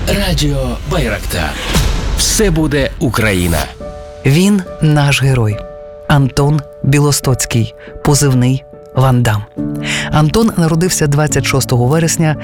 Радіо Байрактар. Все буде Україна. Він наш герой. Антон Білостоцький, позивний Ван Дам. Антон народився 26 вересня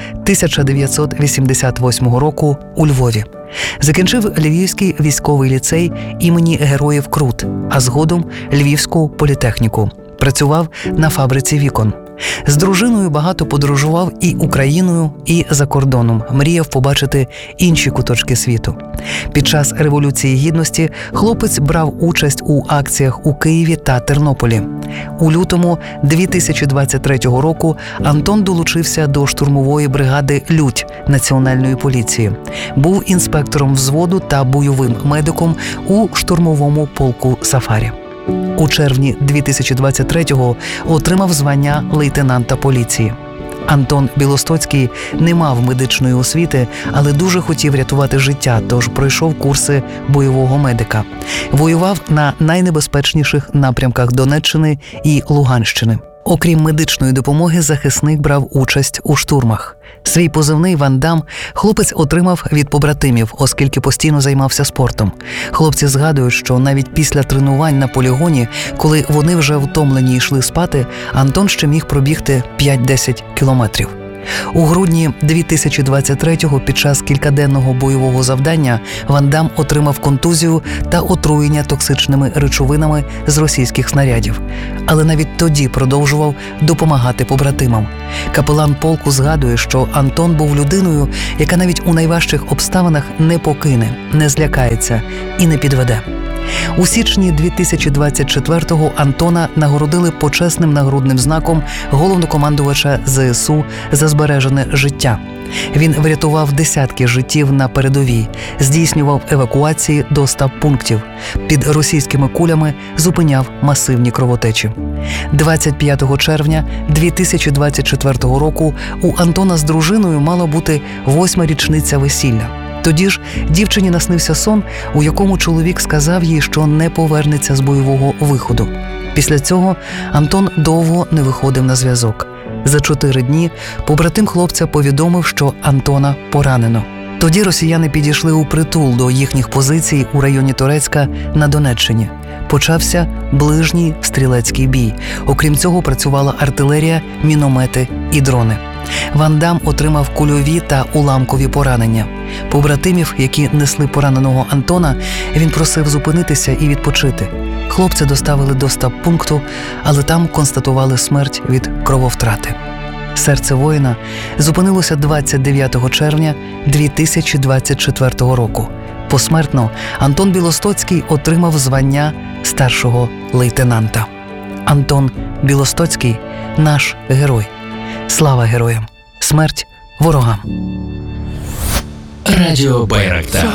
1988 року у Львові. Закінчив Львівський військовий ліцей імені Героїв Крут, а згодом Львівську політехніку. Працював на фабриці вікон. З дружиною багато подорожував і Україною, і за кордоном. Мріяв побачити інші куточки світу. Під час Революції Гідності хлопець брав участь у акціях у Києві та Тернополі. У лютому 2023 року Антон долучився до штурмової бригади «Лють» Національної поліції. Був інспектором взводу та бойовим медиком у штурмовому полку «Сафарі». У червні 2023-го отримав звання лейтенанта поліції. Антон Білостоцький не мав медичної освіти, але дуже хотів рятувати життя, тож пройшов курси бойового медика. Воював на найнебезпечніших напрямках Донеччини і Луганщини. Окрім медичної допомоги, захисник брав участь у штурмах. Свій позивний Ван Дам хлопець отримав від побратимів, оскільки постійно займався спортом. Хлопці згадують, що навіть після тренувань на полігоні, коли вони вже втомлені йшли спати, Антон ще міг пробігти 5-10 кілометрів. У грудні 2023-го під час кількаденного бойового завдання Ван Дам отримав контузію та отруєння токсичними речовинами з російських снарядів. Але навіть тоді продовжував допомагати побратимам. Капелан полку згадує, що Антон був людиною, яка навіть у найважчих обставинах не покине, не злякається і не підведе. У січні 2024-го Антона нагородили почесним нагрудним знаком головнокомандувача ЗСУ за збережене життя. Він врятував десятки життів на передовій, здійснював евакуації до стаб-пунктів, під російськими кулями зупиняв масивні кровотечі. 25 червня 2024 року у Антона з дружиною мала бути 8-ма річниця весілля. Тоді ж дівчині наснився сон, у якому чоловік сказав їй, що не повернеться з бойового виходу. Після цього Антон довго не виходив на зв'язок. За 4 дні побратим хлопця повідомив, що Антона поранено. Тоді росіяни підійшли у притул до їхніх позицій у районі Торецька на Донеччині. Почався ближній стрілецький бій. Окрім цього, працювала артилерія, міномети і дрони. Ван Дам отримав кульові та уламкові поранення. Побратимів, які несли пораненого Антона, він просив зупинитися і відпочити. Хлопця доставили до стаб-пункту, але там констатували смерть від крововтрати. Серце воїна зупинилося 29 червня 2024 року. Посмертно Антон Білостоцький отримав звання старшого лейтенанта. Антон Білостоцький – наш герой. Слава героям! Смерть ворогам! Радіо Байрактар.